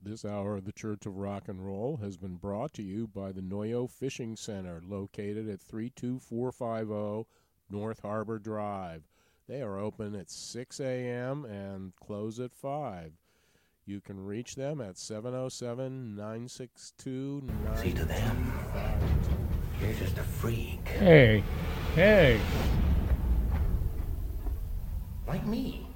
This hour of the Church of Rock and Roll has been brought to you by the Noyo Fishing Center, located at 32450 North Harbor Drive. They are open at 6 a.m. and close at 5. You can reach them at 707-962-9552. See, to them, you're just a freak. Hey. Like me.